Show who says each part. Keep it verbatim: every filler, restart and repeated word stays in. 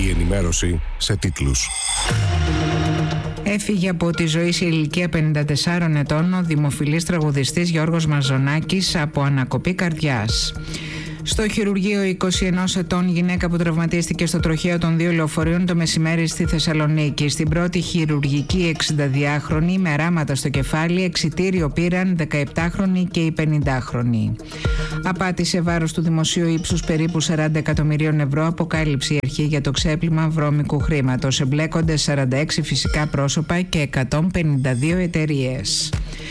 Speaker 1: Η ενημέρωση σε τίτλους.
Speaker 2: Έφυγε από τη ζωή σε ηλικία πενήντα τεσσάρων ετών ο δημοφιλής τραγουδιστής Γιώργος Μαζονάκης από ανακοπή καρδιάς. Στο χειρουργείο, είκοσι ενός ετών γυναίκα που τραυματίστηκε στο τροχαίο των δύο λεωφορείων το μεσημέρι στη Θεσσαλονίκη. Στην πρώτη χειρουργική εξηνταδυάχρονη με ράματα στο κεφάλι, εξιτήριο πήραν δεκαεπτάχρονη και η πενηντάχρονη. Απάτησε βάρος του δημοσίου ύψους περίπου σαράντα εκατομμυρίων ευρώ, αποκάλυψε η αρχή για το ξέπλυμα βρώμικου χρήματος. Εμπλέκονται σαράντα έξι φυσικά πρόσωπα και εκατόν πενήντα δύο εταιρείες.